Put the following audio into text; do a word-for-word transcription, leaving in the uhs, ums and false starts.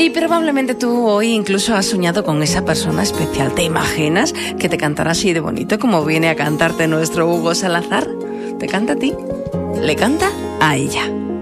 Y probablemente tú hoy incluso has soñado con esa persona especial. ¿Te imaginas que te cantará así de bonito como viene a cantarte nuestro Hugo Salazar? ¿Te canta a ti? ¿Le canta a ella?